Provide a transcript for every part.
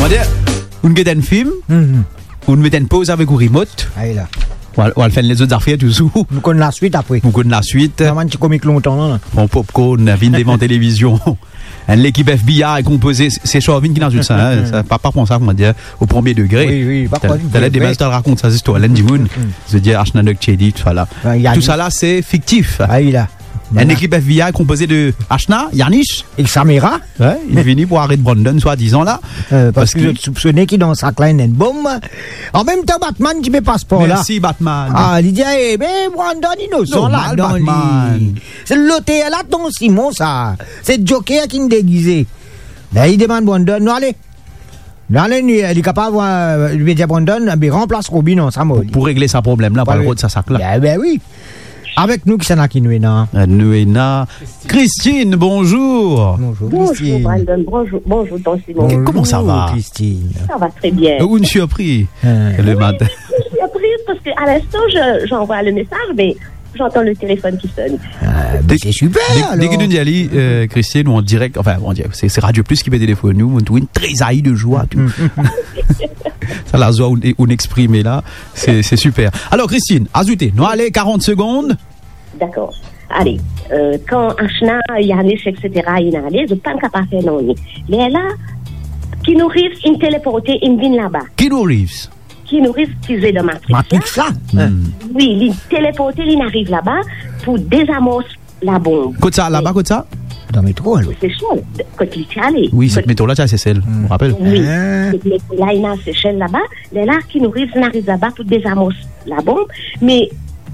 On dit, on met un film, on met une pause avec un remote. Allez là. On va faire les autres affaires tout sous. Nous connaissons la suite après. On connaît la suite. On a un petit comique longtemps là. On popcorn, vin devant télévision. L'équipe FBI est composée, c'est Chauvin qui n'a pas ça, hein, pas pour ça, comment dire, au premier degré. Oui, pas quoi. T'as des belles raconte ça, histoire, Alain Dimoun, je veux dire, Ashna Chedi, tout ça là. Tout ça là, c'est fictif. Allez là. Une équipe FBI composée de Ashna, Yarnish et Samira. Ouais, il finit pour arrêter Brandon, soi-disant là. Parce que je soupçonnais qu'il dans sa kleine une bombe. En même temps, Batman qui met passeport là. Merci, Batman. Ah, il dit, mais Brandon, innocent là. Batman. C'est l'hôtel là, ton Simon, ça. C'est Joker qui me déguisé. Là, il demande Brandon, non, allez. Là, il est capable de lui dire Brandon, mais remplace Robin dans sa mode. Pour régler ce problème-là, pas le droit de sa sac là. Ben oui. Avec nous, qui s'en a qui nous est là. Christine, bonjour. Bonjour, Christine. Bonjour, Don Simon. Comment ça va, Christine? Ça va très bien. Une surprise le matin. Je suis surprise parce qu'à l'instant, j'envoie le message, mais j'entends le téléphone qui sonne. C'est super. Dès que nous y allons, Christine, nous en direct, enfin, c'est Radio Plus qui fait téléphone, nous, on une trésor de joie, tout. Ça, la joie, on exprime là, c'est super. Alors, Christine, ajoutez, nous allez 40 secondes. D'accord. Allez, quand Ashna, Yannick, etc., il est allé, je ne suis pas capable de faire non. Mais là, qui nous Reeves, il téléporté, il vient là-bas. Qui nous Reeves? Qui nous Reeves, qui est de Matrix. Matrix là? Oui, il téléporté, il arrive là-bas pour désamorcer la bombe. Côte ça, là-bas, côte ça? Dans le métro, alors. C'est chaud, quand il y allé. Oui, cette métro-là, c'est celle, je me rappelle. Oui, cette métro-là, il y a ces chaînes là-bas. Mais là, qui nous Reeves, il arrive là-bas pour désamorcer la bombe. Mais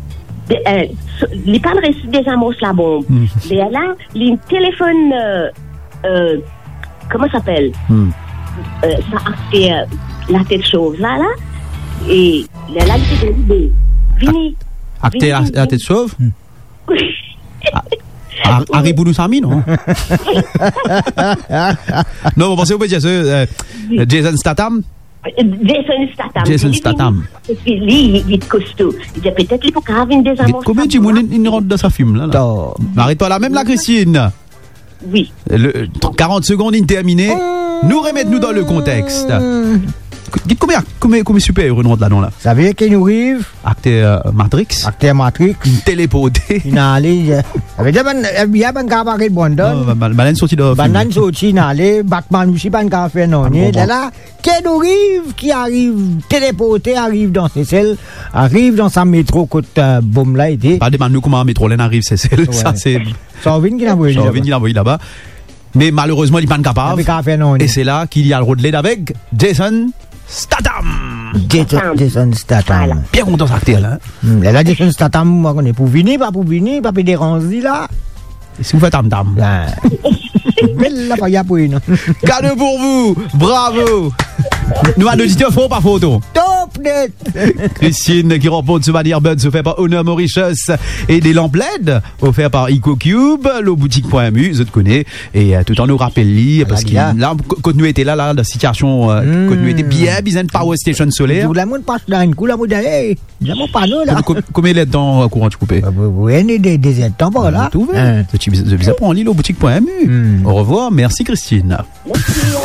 il pas réussi à désamorcer la bombe. Mais là, il téléphone, comment ça s'appelle? Ça a fait la tête chauve là, et là, il était libéré. Vini. Acté la tête chauve? Harry Bouloussami, non? Non, vous pensez au petit Jason Statham? Jason Statham. Il est costaud. Il dit peut-être qu'il faut qu'il y ait une désamorce. Combien de monde il rentre dans sa film là? Arrête-toi là, même la Christine. Oui. 40 secondes terminées. Nous remettons-nous dans le contexte. Dites combien super-héros rentre là-dedans là? Ça veut dire qu'il nous arrive. Acteur Matrix. Acteur Matrix. Une téléporté. Il a allé. Ça veut dire qu'il y a un cabaret de Brandon. Banane sortie de. Banane sortie, il a allé. Batman aussi, pas un café non. Là, qu'il nous arrive, qui arrive téléporté, arrive dans ses selles, arrive dans sa métro côte bombe là. Pas de nous comment un métro là arrive, c'est celle. Ça, c'est. Chauvin qui l'a envoyé là-bas. Mais malheureusement, il n'est pas capable. Et c'est là qu'il y a le road avec Jason Statham. Jason Statham. Voilà. Bien content d'acteur là. Là, Jason Statham, on est pour venir, pas pédéranzi là. Et si vous faites tam-tam. Belle la paille pour une. Cadeau pour vous. Bravo. Nous, à l'auditeur, faut pas photo. Top net. Christine qui remporte ce manière Buds offert par Honor Mauritius et des lampes LED offert par EcoCube, le boutique.mu, je te connais. Et tout en nous rappelle parce que là, quand nous étions là, la situation, quand nous étions bien Power Station solaire. Tout le monde passe dans une couleur, d'ailleurs. J'ai mon panneau là. Combien de temps courant tu coupé? Oui, des temps par là. Tout va. Je vais prendre l'île au boutique.mu. Au revoir. Merci Christine. Merci.